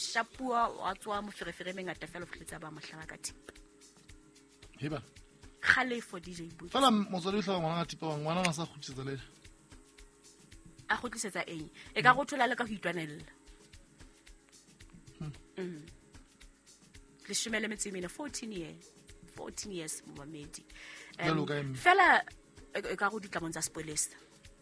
shapua wa tswa mo ferefere mengata fela go tletsa ba mohlaba ka thipa heba khalefo DJ Boots fela motswadi o hlaba ngwana ka thipa wa ngwana na sa khutsetsa le a go tlisetsa eng e ka go thola le ka go itwanella le shumele metsimene 14 years momamedi fela e ka go ditlamong tsa spoilers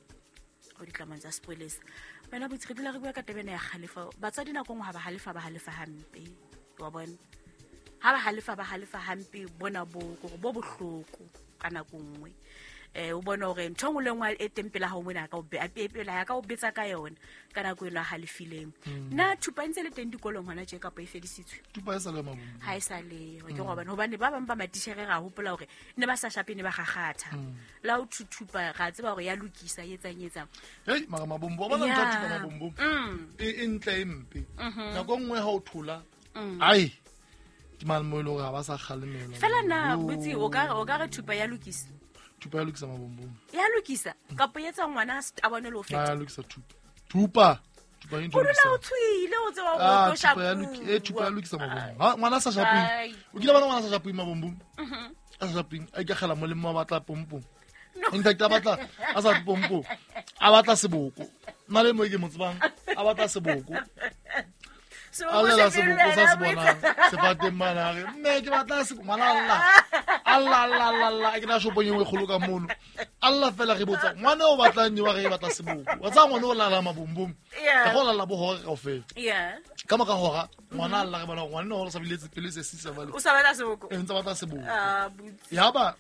wena botse re dula re bua ka tabena ya khalefa batsadi nako ngwe ha ba halefa hampe wa bona ha ba halefa hampe bona bo bohloko kana kongwe o bona hore ntho le ngwa e tempela ha o mona ka o be apepela ya ka o betsa ka yona kana go ena halefileng na thupa ntse le teng dikolong hona je ka pa ifedisitswe thupa e sa le mabombo ha e sa le ke go bona hobane ba bang ba matishere ga hopola hore ne ba sa shape ne ba gagatha la o thupa ga tseba hore ya lokisa yetsanyetsa hey mabombo ba bona thupa mabombo e ntle empe na go ngwe ha o thola ai ke man mo lo ga ba sa khalemela fela na botsi o ka re thupa ya lokisa thupa ya lokisa mabombo ya lokisa ka poetsa ngwana a bone lo feta ya lokisa thupa yin thupa o tswile o tsewa go shapu thupa ya lokisa mabombo ngwana sa shapu o kile bana ngwana sa shapu mabombo a sa shapu a ka gela mo le mo batla pompo in fact a batla a sa pompo a batla seboko na le mo ke motsbang a batla seboko Allah seboko sa se bona se fate mana re mme ke batla se ngwana Allah ke na shopo nyengwe kholo ka mono Allah fela re botsa ngwana o batlang nyi wa re batla seboko wa tsa ngwana o lala mabombom ka go lala bo hore ka ofela ka mo ka hora ngwana Allah re bona ngwana o sa biletse pele se sisa ba le o sa batla seboko e ntse batla seboko ya ba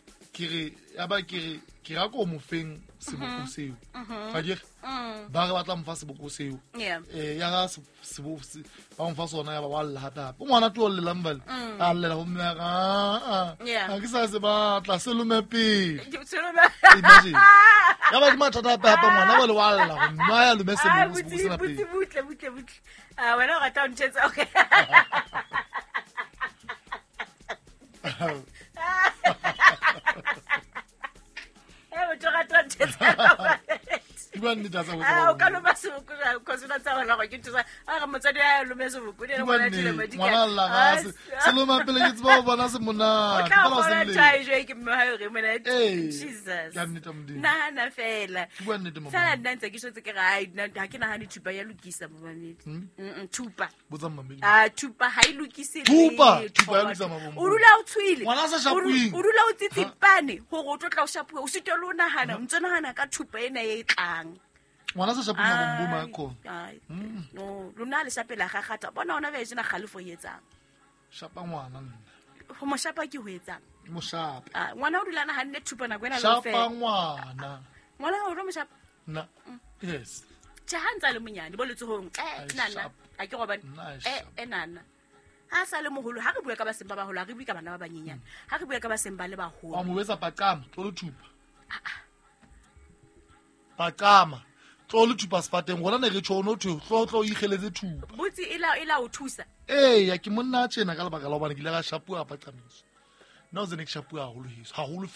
ke ra ko mo feng seboko seo ga dire ba re batla mfa seboko seo ya ga seboko ba mfa sona ya ba walla hata bo ngwana to le lambal a lela go mme ga ke sa se batla selume pe imagine ya ba di mathata pe hapa ngwana ba le walla go nna ya lume seboko sena pe butle wena ga ta ntsetsa okay Iban ni tsa go o ka lo maso ko se tsa wala go ke tsa a ga motsadi a lo meso go ne go na tile madi ka wala ga se lo ma pele ke tsba bona se mona ke ba se le tsa je ke mo ha re mona Jesus ka nnete mdi na fela iban nnete mo fela nna ntse ke shotse ke ga ha ke na hani thupa ya lokisa momamedi thupa botsa mmamedi thupa ha ilukise thupa ya lokisa mabombo o dula o tshwile ngwana sa shapuing o dula o tsitsipane go go totla o shapua o sitwe lo nahana o ntse nahana ka thupa ena e tlang ngwana sa shapu mabombo ma ko no lona le shapela ga gata bona ona be jena khalefo yetsang shapa ngwana nna go mo shapa ke ho etsang mo shapa ngwana o dula na hanne thupa na kwena lo fe shapa ngwana o ro mo shapa na yes tshantsa le monyane bo letsogong nana a ke go ba nana ha sa le moholo ha re bua ka basemba ba holo ha re bua ka bana ba banyenyana ha re bua ka basemba le ba holo wa mo betsa paqama tlo thupa paqama tlo thupa sfateng gona ne re tshono tlo igeletse thupa botsi ila o thusa ya ke monna tshena ka lebaka la bana ke le ga shapua paqamiso no zene ke shapua ha holo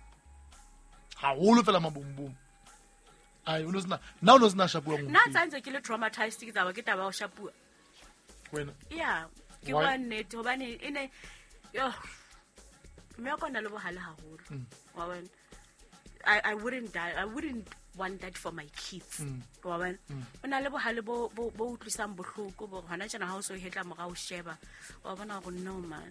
fela mabombom ai o no sna shapua mo na tsantse ke le traumatized ke taba o shapua wena ke wa net hobane ene yo me ka na le bohale haholo wa bona I wouldn't want that for my kids wa bona ona le bohale bo utlisang bohloko bo hana tsena ha o so hetla mo ga o sheba wa bona go no man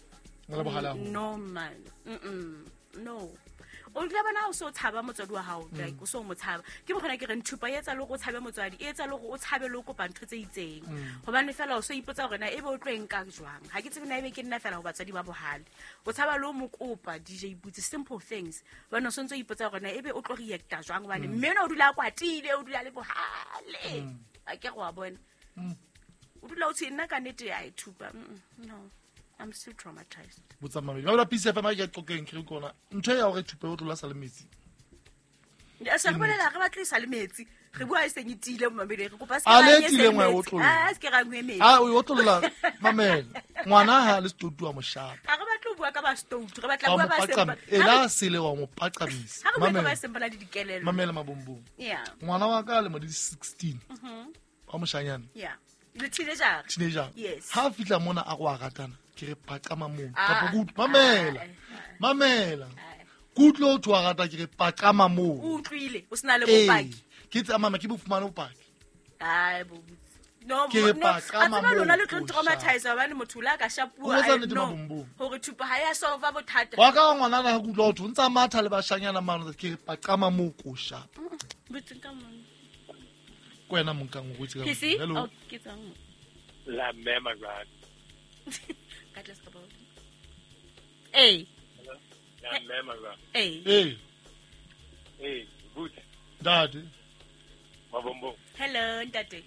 no o tla bana o so tshaba motswadi wa hao like o so mo tshaba ke mo gona ke re nthupa etsa le go tshabe motswadi etsa le go o tshabe le go pa ntho tse itseng gobane fela o so ipotsa gore na ebe o tlweng ka jwang ha ke tsebe na ebe ke nna fela go batsadi ba bohale o tshaba le mo kopa DJ Boots simple things bana so ntse ipotsa gore na ebe o tlo reacta jwang bane mme o dula kwatile o dula le bohale a ke go a bona o dula o tsena ka nete ya thupa no I'm still traumatized. Botsa mama ba la pisa fa ma ke tlokeng ke kona ntho ya hore thupe o tlola sa le metsi ya sa bolela re batla sa le metsi re bua e senyitile mo mabele re kopa se ale tile ngwe o tlola se ke ra ngwe metsi o tlola mamela ngwana ha le stotu wa mo shapa ga re batla bua ka ba stotu re batla bua ba semba ela sele wa mo paqamisa mamela ba semba la dikelelo mamela mabombo ngwana wa ka le mo di 16 wa mo shanyana Le teenager. Teenager. Yes. Ha fitla mona a go a ratana ke re paqama mo ka go mamela kutlo to a rata ke re paqama mo o utlwile o sena le bopaki ke tsa mama ke bofumana bopaki bo no no le tlo traumatize ba le motho la ka shapua no hore thupa ha ya solve bothata wa ka ngwana na kutlo o ntsa matha le bashanyana mano ke re paqama mo ko sha butsinka mo kwena monkang go tsi ka hello ke tsang la mema rad ka tla stop eh la mema rad eh good dad mabombo hello ntate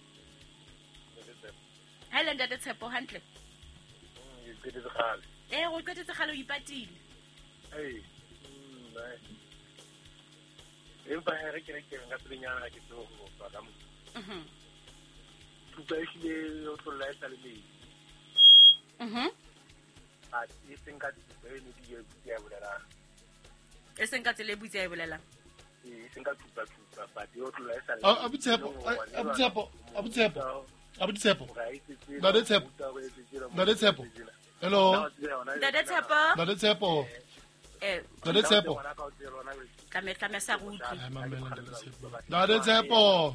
hello ntate Tshepo hantle ke di khale go qetetse khalo ipatile empa re ke nga tselenyana ke tlo go ba mo tupa ile o tlo la etsa le a iseng ka tupa e ne di ya bolela ka tsele butse ya bolela iseng ka tupa ba di o tlo la etsa le Abutsepo. Dade Tshepo. Hello. Dade Tshepo. Ka sa go utlwa. Dade Tshepo.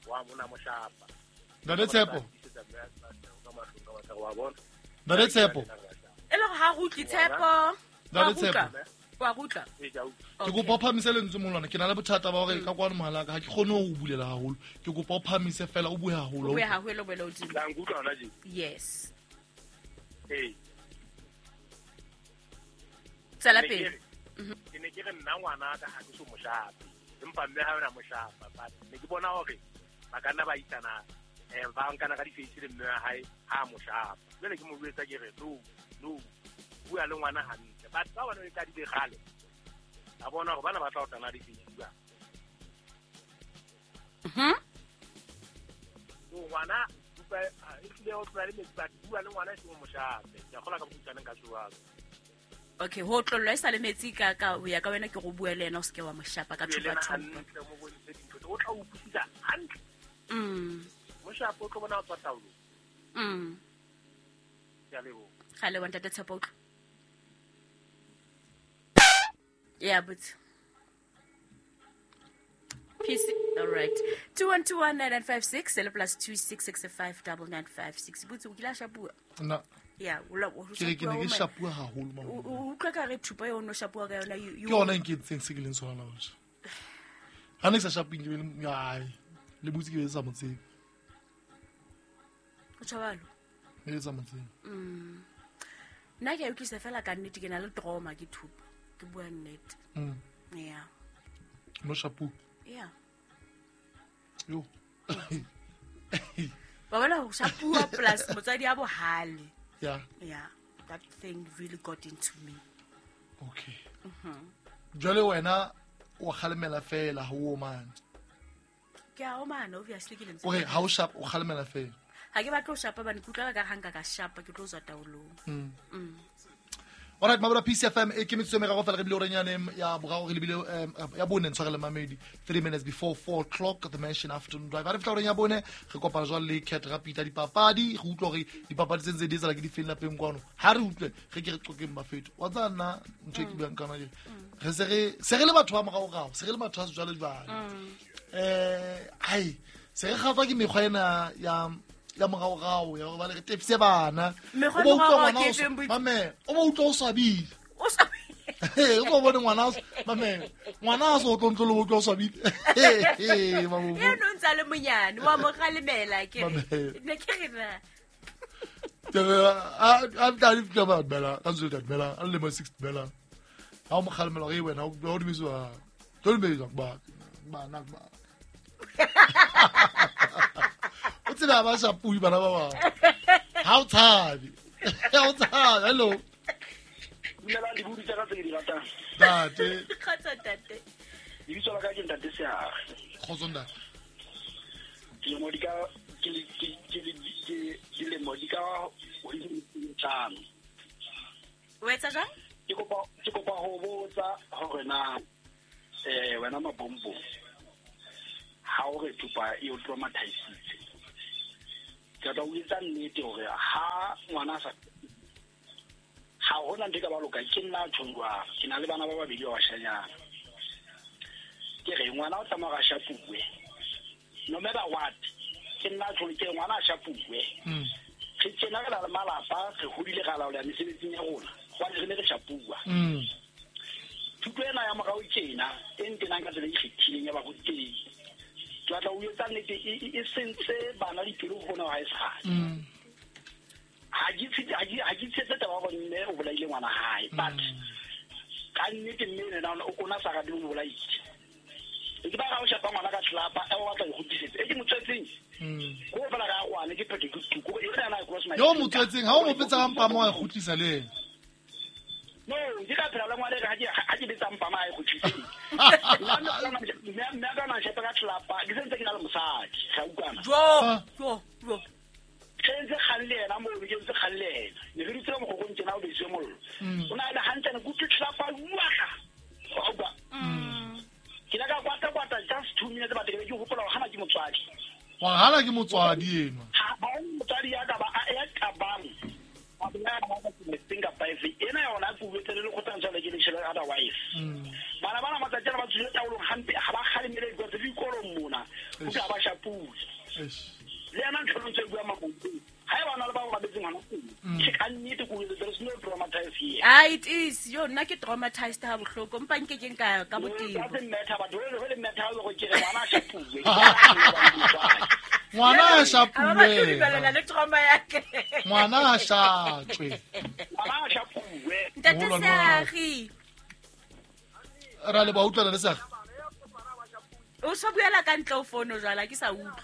Elo ha go utli Tshepo. Dade Tshepo. Wa gutla ke go pophamise le ntse molwana ke na le bothata ba gore ka kwana mohala ka ha ke khone go bulela haholo ke go pophamise fela o bue haholo belo di la ngutla ona je yes tsala pele ke ne ke re nna ngwana ka ha ke so moshapi empa mme ha ona moshapa but ne ke bona hore ba kana ba itana ba nkana ka di face le mme ha ha moshapa le ke mo buetsa ke re no bua le ngwana hantle ba tsa bona e ka di begale a bona go bana ba tla utana di fiwa so ngwana tupa ile o tsala le ba bua le ngwana se mo moshape ya gola ka butana ka tswa okay ho tlolwa isa le metsi ka ho ya ka wena ke go bua le ena o se ke wa moshapa ka thupa thupa o tla o putsisa hantle moshapa o tlo bona o tswa taulo ya lebo ga le wanta te Tshepo yeah, but PC. All right. 21219956 cell plus 26659956. But o kila shapua. Na. Yeah, ula o ke ne ke shapua haholo mama. O ka ka re thupa yo no shapua ka yona you. Ke ona nke tseng se ke leng sona la ho. Ha ne sa shaping ke ai. Le butsi ke sa motseng. O tshwalo. E sa motseng. Nna ke utlisa fela ka nnete ke na le trauma ke thupa. Ke bua nnete. Yeah. No shapu. Yeah. Yo. Ba bona ho shapua plus motsadi a bohale. Yeah. Yeah. That thing really got into me. Okay. Jole wena o khalemela fela ho man. Ke a o man obviously ke lentse. Okay, how sharp o khalemela fela. Ha ke batlo shapa ba nkutla ka hanga ka shapa ke tlo zwa taolong. Alright, mabula PCFM e ke metso me ga go fela re bile o renyane ya bogago re bile ya bone ntshware le mamedi 3 minutes before 4 o'clock the mention afternoon drive. Ba re fela o renya bone re kopa jwa le Cat Rapita dipapadi re utlwa re dipapadi tse di tsela ke di fela peng kwano ha re utlwe re ke re tsokeng mafeto wa tsana ntse ke bang kana re se re le batho ba mogao se re le batho ba se jwale jwale ai se re gafa ke mekgwa ena ya mogao ya ba le re tefse bana o ba utlwa o swabile o go bona ngwana mame ngwana so tlontlo le o tlo swabile mamo e no ntsa le monyane wa mo galemela ke ne ke rena a tla di tla bela ka zwe bela a le mo 6 bela ha mo galemela re wena o di miswa tlo le meza ba na ba o tsela ba sa pui bana ba how tired hello nela di budi tsaka tse di rata tate khatsa tate di bitso la ka ke ntate se a khozonda ke modika ke le modika o itsang o etsa jang ke kopa ho botsa hore na wena mabombo ha o re tupa e o tlo mathaisitse ke tla o etsa nnete gore ha ngwana sa ha hona ntho ka ba loka ke nna tshongwa ke na le bana ba babedi ba bashanyana ke re ngwana o tsamaya ga shapuwe no matter what ke nna tsholo ke ngwana a shapuwe ke tsena ka le malapa re hodile ga laola mesebetsing ya rona wa re ne re shapua thuto ena ya mogao tsena e ntenang ka tsela e kgethileng ya ba go teng tla tla o etsa nnete e sentse bana dipelo go bona ga e sale ha ke tsetse taba go nne o bolaile ngwana hae but ka nnete mme na o kona sa ga di mo bolaile ke ba ga o shapa ngwana ka tlapa e o batla go disetsa e ke motsetseng go fela ga go ane ke phete ke tuko e rena na cross my yo motsetseng ha o mo petsa mpa mo a gotlisa le no di ka phela ngwana ga ke betsa mpa ma e gotlisa nna ka na shapa ka tlapa ke sentse ke na le mosadi ga ukana jo tse khalle na mo ke tse khalle ne re tsela mo go ntse na o bese mollo o na le hantle ne go tlapa uaga ga ke la ka kwata just 2 minutes ba tebe ke gopola ga na ke motswadi wa hala ke motswadi eno ha ba motswadi ya ka ba ya ka bang ba bana ba ke tsenga ba ife ena yona go betele le go tantsa le ke le shela otherwise bana matsatsela ba tsile taolo hampe ha ba khale mele go tse dikolo mona o ka ba shapula le ana tlholo tse bua mabotse ha e bana le ba ba betseng hana ke ka nnete go there is no traumatized here it is yo nna ke traumatized ha bohloko mpa nke ke nka ka boteng ba se meta ba dole le meta go ke ngwana shapule ngwana a shapule ba le trauma yake ngwana a shatswe ngwana a shapule ntate Seagi ra le ba utlwana le Seagi o so buela ka ntle o fono jwala ke sa utlwa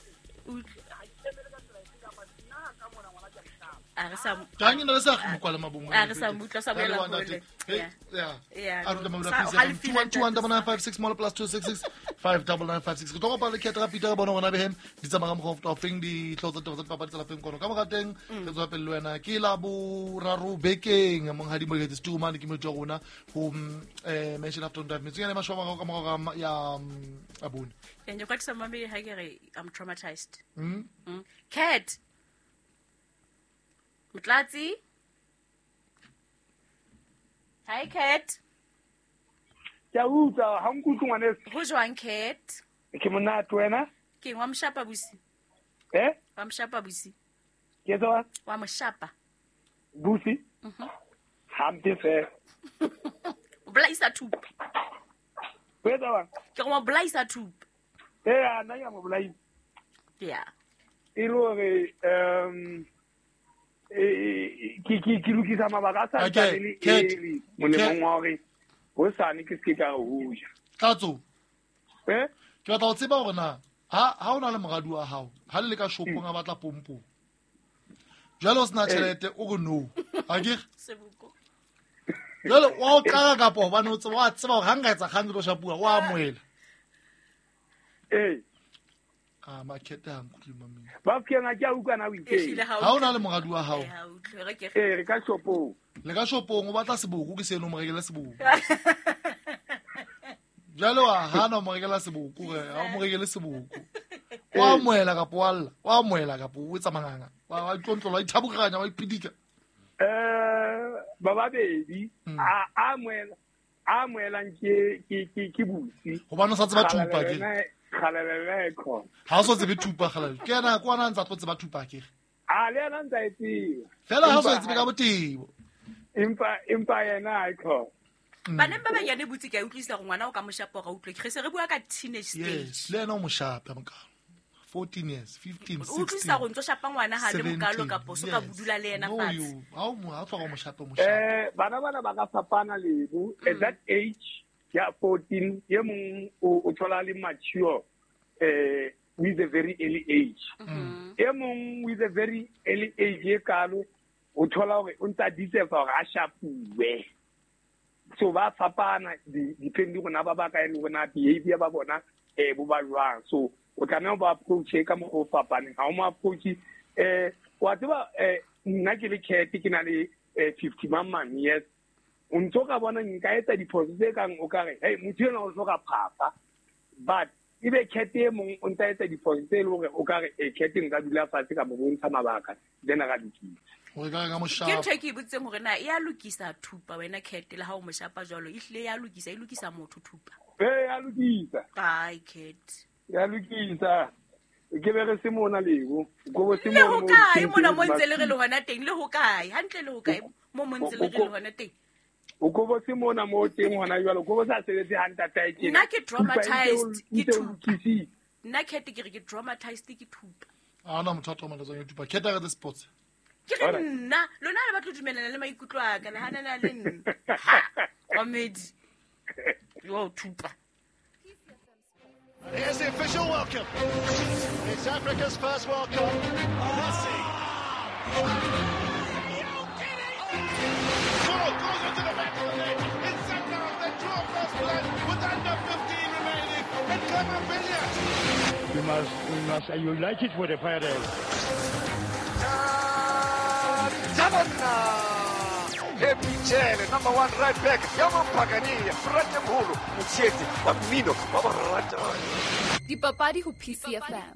Tangi na sa mo mabungo. Sa mutla sa boela pole. Yeah. Aru tama ura 2121956 mole plus 266 59956. Go ba le ketara Peter bona bona behem di tsamaya mo go feng di tlotsa tsa papa di tsela peng kono. Ka mo gateng re tswa pele wena ke la bo raru bekeng mo ngadi mo get stu man ke mo tlo rona go mention after that me tsena mashwa ka mo ya abone. Ke kwa tsama me ha ke re I'm traumatized. Cat Mtlatsi. Hi Cat. Ya uta ha nkutu ngwane. Ho jwang Cat? Ke mona twena? Ke wa mshapa busi. Wa mshapa busi. Ke twa? Wa mshapa. Busi? Hamte fe. Blaisa tup. Wetwa? Ke mo blaisa tup. Ana ya mo blai. Yeah. Ilo re ki lukisa mabaka sa tsane le molemong wa gore go sane ke se ka go ja Tlatso ke batla go tseba gore na ha o na le mogadi wa hao ha le ka shopong a batla pompo jalo sna tšhelete o go no a ke sebuko jalo wa o qala ka po ba no tseba gore hanga etsa khang go shapua wa amoela market ha nkutli mami ba fianga ke a ukana o itse ha o na le mogadi wa hao re ka shopong le ka shopong o batla seboko ke seno mo rekela seboko jalo ha na mo rekela seboko ha mo rekele seboko wa moela ka poalla wa moela ka po o etsa manganga wa tlontlo wa ithabuganya wa ipidika ba babedi a moela ke busi go bana sa tseba thupa ke khalele ko ha so tsebe thupa khalele ke na kwa na ntsa tseba thupa ke a le na ntsa itse fela ha so tsebe ka botebo impa yena iko bana ba ba yane butse ke a utlwisa go ngwana o ka moshapo ga utlwe ke se re bua ka teenage stage le ena o moshapa mka 14 years 15 16 utlwisa go ntso shapa ngwana ha le mokalo ka poso ka budula le ena fatshe ha o tloga moshapa bana ba ka fapana lebu at that age ya 14 ye mong o thola le mature with a very early age ye mong with a very early age ye kalo o thola gore o ntsa ditsefa gore a shapuwe so ba fapana depending gona ba ka ene gona behavior ba bona bo ba jwang so o tlamela ba approach ka mo go fapaneng ha o mo approach wa tseba nna ke le Cat ke na le 50 man years o ntso ka bona nka etsa diphoso tse kang o ka re hey motho ena o hloka papa but ibe cat e mong o ntse etsa di-phone tse e le gore o ka re cat nka dula fatshe ka mo bontsha mabaka then a ka lokisa gore ka mo ke shapa ntho e ke e botseng gore na e a lokisa thupa wena cat le ha o mo shapa jalo e hlile ya lokisa e lokisa motho thupa ya lokisa ai cat ya lokisa ke be re se mona lego go bo se le ho kae mona mo mo ntse le re le hona teng le ho kae hantle le ho kae mo ntse le re le hona teng o go bo se mona mo teng hona jalo go bo sa sebetse hanta taeke nna ke traumatized ke thupa nna cat ke re ke traumatized ke thupa a na motho a traumatizang tupa keta ga the sports ke re nna lona le batho dumelana le maikutlo a ka le hanana le nna comedy yo thupa. Here's the official welcome. It's Africa's first World Cup. Messi. Goes into the back of the net. It's Sundowns. They draw first blood with under 15 remaining. And Camavinga. We must unite it with the Paredes. Tamanna. Epicele, number 1 right back. Yaman Pagania, Frate Mulu, Muchetti, Bambino, Babarata. Dipapadi ho PCFM.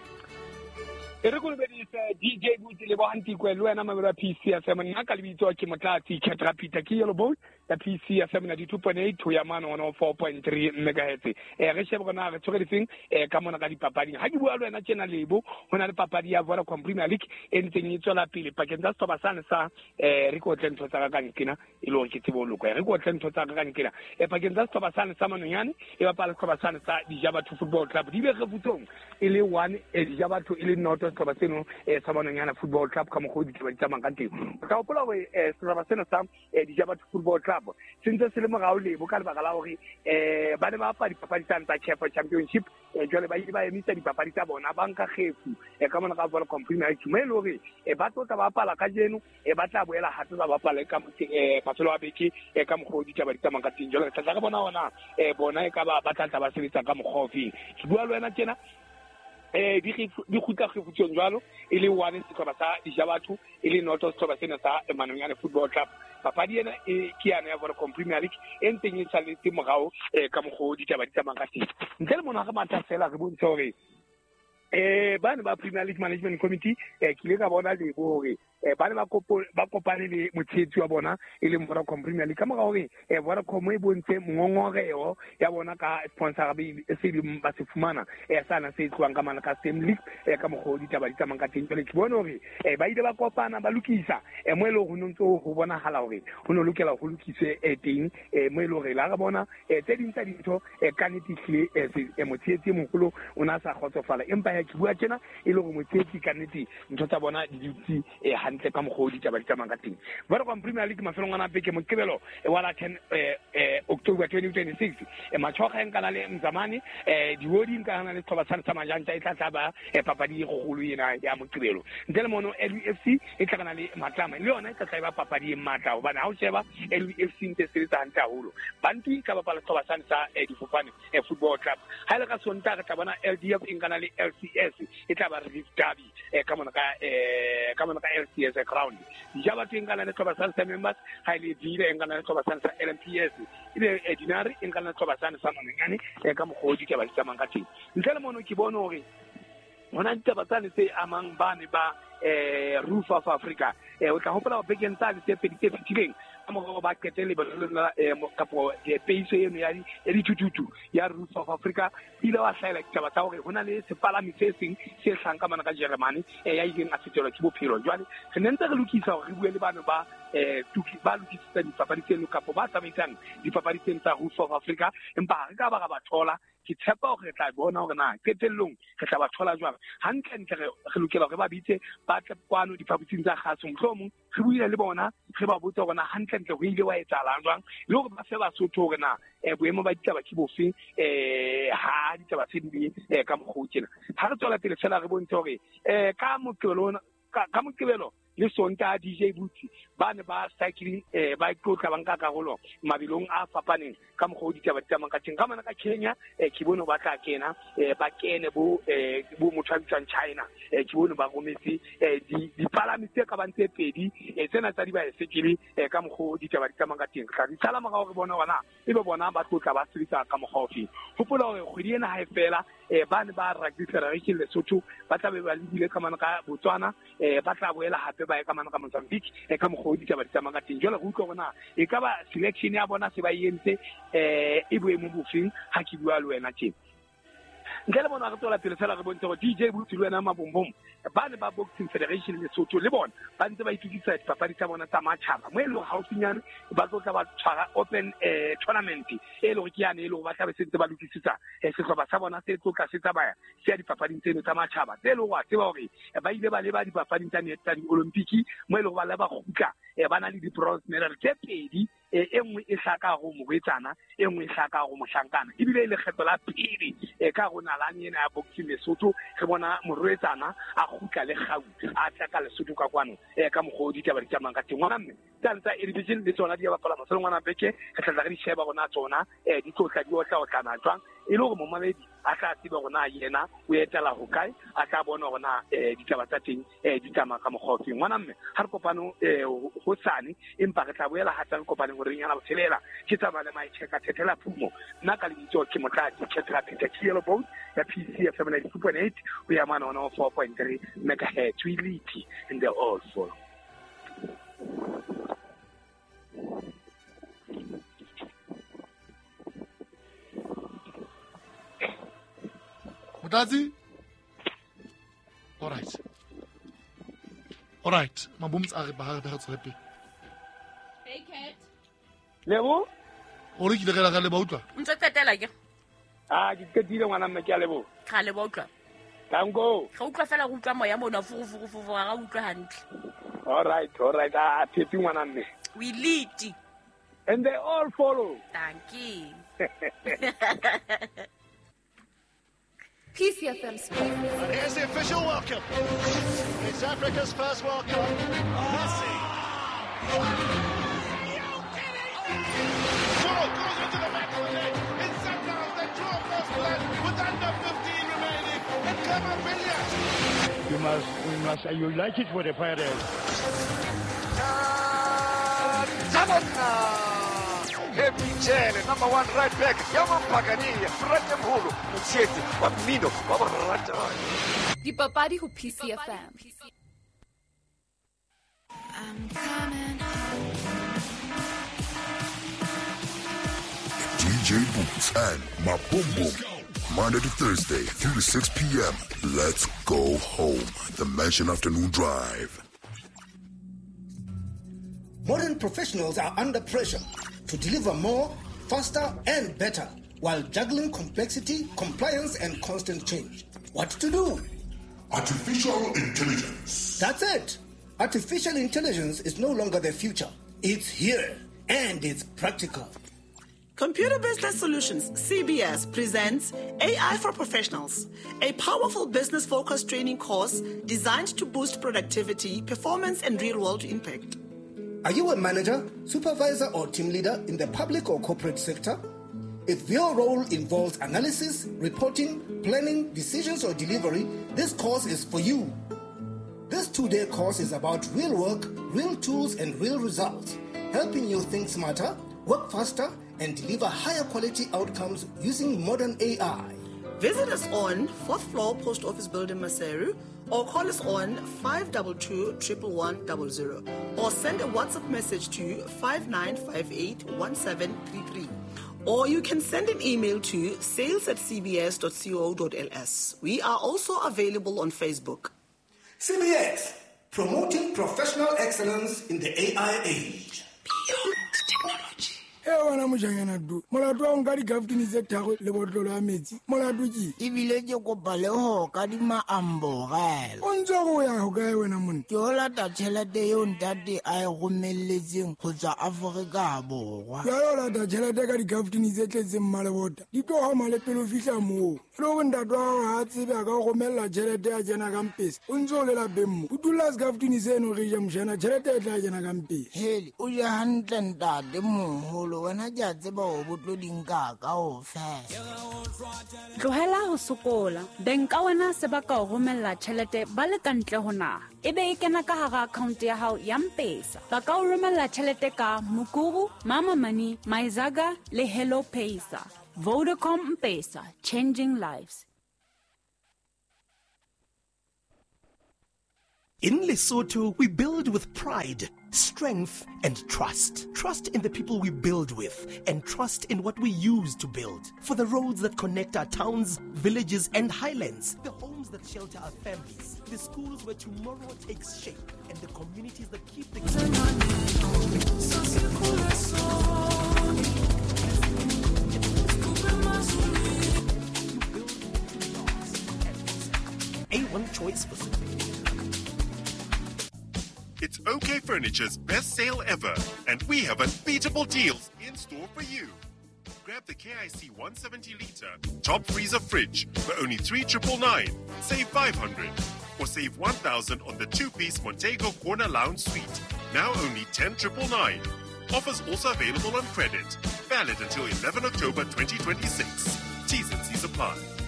e re go lebedisa DJ Butse le boantikwe le wena mamelo a PCFM nna ka lebitso ke motlatsi Katra Peter ke yellow boat ya PCFM na di 2.8 to ya mano 4.3 megahertz re shebe gona re tshwere difeng ka mona ka dipapadi ha di bua le wena tsena lebo hona le papadi ya Vodacom Premier League e ntseng e tswela pele pakeng tsa Stobasane sa re go tlentho tsa ka nkina e lo ke tsebo loko re go tlentho tsa ka nkina pakeng tsa Stobasane sa Manonyane e bapala Stobasane sa Dijabatho Football Club di be re butsong e le 1 Dijabatho e le noto ba seno sa Manonyane Football Club ka mo go di tsa manganteng ka opola go ba seno sa Dijabatho Football Club sentse se le mogao le bo ka le bagala gore ba ne ba pa dipapadi tsa CAF Championship jole ba ba emisa dipapadi tsa bona banka kgefu ka mona ka Vodacom Premier League me lo re ba tota ba pala ka jeno ba tla boela hatse ba pala ka mafelo a beke ka mo go di tsa manganteng jole tla ka bona ona bona e ka ba tla ba sebetsa ka mogofi ke bua le wena tjena di khutla khutshong jwalo e le 1 sekoba sa Dijabatho e le noto sekoba sena sa Manonyane Football Club papadi ena e ke yana ya Vodacom Premier League e nteng e tsaletse mogao ka mogodi taba di tsamanga teng ntle le mona ga matha fela re bontse hore ba ne ba Premier League Management Committee ke le ka bona le hore ba ne ba kopane le motshetsi wa bona e le Vodacom Premier League ka moga hore Vodacom e bontse mongongoreo ya bona ka sponsor se di ba se fumana sana se tswang ka mana ka Stem League ka mogodi taba di tsamanga teng le ke bona hore ba ile ba kopana ba lokisa mo ele go ntse go bona hala hore go no lokela go lokise teng mo ele hore la ga bona tse ding tsa dintho ka netihle motshetsi mogolo o na sa khotsofala empa ya ke bua tsena e le go motshetsi ka neti ntho tsa bona di dutse hantle ka mogodi taba di tsamanga teng Vodacom Premier League mafelong ana peke mokebelo wala 10 October 2026 matshoga enkana le Mzamani diwodi nkana le Stobasane sa Majanta e tla ba papadi go golo ena ya mokebelo ntele mono LUFC e tlakana le Matlama le yona e tla ba papadi e matla hobane ha o sheba LUFC ntse se tsa hanta holo banti ka bapala Stobasane sa Difofane Football Club ha ile ka sonta ka tabana LDF enkana le LCS e tla ba Rift Derby ka mona ka LCS ground Dijabatho engana le Stobasane sa Members ha ile dile engana le Stobasane sa LMPS ile Dinari engana le Stobasane sa Manonyane ka mogodi ke ba tsamanga teng ntle le mono ke bona hore hona Stobasane se amang bane ba Roof of Africa o tla hopola ba bekeng tsa se pedite fitileng mo ba ketele ba la kapo peiso eno ya ditututu ya Roof of Africa ile wa hlaela taba tsa hore hona le sepalami se seng se hlanka mana ka Germany ya ileng a fetela ke bophelo jwale re nentse re lokisa hore re bue le bana ba ba lokisa dipapadi tseno kapo ba tsamaisang dipapadi tseno tsa Roof of Africa empa re ka ba ba thola ke tshepa hore re tla bona hore na ketellong re tla ba thola jwang hantle ntle re lokela hore ba bitse ba tle kwano dipaputsing tsa khaso mohlomong re buile le bona re ba botsa hore na hantle ntle go ile wa etsalang jwang le hore ba fe ba sotho hore na boemo ba ditaba ke bofe ha ditaba tse di ka mogotjena ha re tswela pele fela re bontshe hore ka mokebelo le sonta DJ Booty ba ne ba cycling ba tlotla banka karolo mabilong a fapaneng ka mo go ditaba tsamang ka teng ka mana ka Kenya ke bono ba tla kena ba kene bo motho a China ke bono ba gometse di palamiste ka bantse pedi tsena tsa di ba sekele ka mo go ditaba tsamang ka teng ka di tsala maga go bona wana e be bona ba tlotla ba sirisa ka mo gofi hopola gore kgwedi ena ha e fela ba ne ba rugby federation Lesotho ba tla be ba lebile ka mana ka Botswana ba tla boela hape ba e ka mana ka Mozambique ka mo go ditaba tsamang ka teng jole go utlwa bona e ka ba selection ya bona se ba yentse e boemo bofeng ha ke bua le wena tjena ngele bona re tola pele fela re bontsha go DJ Booty le wena mabombom ba ne ba boxing federation Lesotho le bona ba ntse ba itukisa dipapadi tsa bona tsa matšhaba mo e le haufinyane ba tlo tla ba tshwara open tournament e le go ke yane e le go ba tla be sentse ba lokisitsa setlhopha sa bona se tlotla se tsamaya se ya dipapading tseno tsa matšhaba tse e le go a tseba gore ba ile ba leba dipapading tsa di-Olympic mo e le go ba le ba gutla ba na le di-bronze medal tse pedi e nngwe e hlaka go mogwetsana e nngwe e hlaka go mohlankana ebile e le kgetho la pele ka go nalane ena ya boxing Lesotho re bona morwetsana a gutla le gauta a tla ka Lesotho ka kwano ka mogodi taba di tsamang ka teng ngwana mme tsa division le tsona di ba pala masolo ngwana beke re tla re di sheba gona tsona di tlotla di otla o tlana jwang e le go mo mabedi a tla tseba gona yena o etela go kae a tla bona gona ditaba tsa teng di tsamang ka mogofi ngwana mme ha re kopano go tsane empa re tla boela ha tla re kopane go re nyana bothelela ke tsamaya le mai checka thethela phumo nna ka le ditso ke motlati Ketra Peter Kielo Boat ya PC FM 92.8 we are man on 4.3 megahertz we lead in the all full Mutazi? All right. My booms are behind the house. Hey, Cat. Lebo? Ori ki dira ga le bautla. Ntse tetela ke. Ke ketile ngwana mme ke a lebo. Ga le bautla. Tango. Ga utlwa fela go utlwa moya mona fufu ga utlwa hantle. All right. Pepi ngwana mme. We lead. And they all follow. Thank you. PCFM Sport. And here's the official welcome. It's Africa's first World Cup. Messi. Ball goes into the back of the net. It's Sundowns that draw first blood with under 15 remaining. And Clement Williams. You like it for the Pirates. Michele, number one right back, Yaman Pagania, Raja Mulu, Musetti, Bambino, Babarata. Dipapadi ho PCFM. I'm coming home. DJ Boots and my Boom Boom. Monday to Thursday, 3 to 6 p.m. Let's go home. The Mansion Afternoon Drive. Modern professionals are under pressure to deliver more, faster, and better while juggling complexity, compliance, and constant change. What to do? Artificial intelligence. That's it. Artificial intelligence is no longer the future. It's here, and it's practical. Computer Business Solutions, CBS, presents AI for Professionals, a powerful business-focused training course designed to boost productivity, performance, and real-world impact. Are you a manager, supervisor, or team leader in the public or corporate sector? If your role involves analysis, reporting, planning, decisions, or delivery, this course is for you. This 2-day course is about real work, real tools, and real results, helping you think smarter, work faster, and deliver higher quality outcomes using modern AI. Visit us on 4th floor Post Office Building, Maseru, or call us on 522-11100, or send a WhatsApp message to 59581733. Or you can send an email to sales@cbs.co.ls. We are also available on Facebook. CBS, promoting professional excellence in the AI age. Beyond technology. wena moshanyana du molato wa nka di-gaftini tse tharo le botlolo ya metsi molato ke ebile ke kopa le go kadima ambogela o ntse go ya go kae wena monna ke o lata tšhelete yo ntate a e gomeletseng go tswa aforika borwa ya yo lata tšhelete ka di-gaftini tse tletseng mmalebota di tlo gama le pele o fitlha moo le go ntate wa gago ga tsebe a ka go gomelela tšhelete ya jena kampese o ntse o lela pemmo o dula segaftini seno re ja mošana tšhelete e tla jena kampese hele o ja hantle ntate moholo wena ke a tseba o botloding ka o fela tlogela go sokola beng ka wena se ba ka o romella tšhelete ba le ka ntle go naga e be e kena ka gare akhaonto ya gago ya mpesa ba ka o romella tšhelete ka Mukuru, Mama Money, MyZaga le Hello Paysa. Vodacom M-Pesa, changing lives. In Lesotho, we build with pride, strength, and trust. Trust in the people we build with, and trust in what we use to build. For the roads that connect our towns, villages, and highlands, the homes that shelter our families, the schools where tomorrow takes shape, and the communities that keep the A1 choice for It's OK Furniture's best sale ever, and we have unbeatable deals in store for you. Grab the KIC 170-litre top freezer fridge for only $3,999. Save $500, or save $1,000 on the two-piece Montego Corner Lounge Suite. Now only $10,999. Offers also available on credit. Valid until 11 October 2026. T's and C's apply.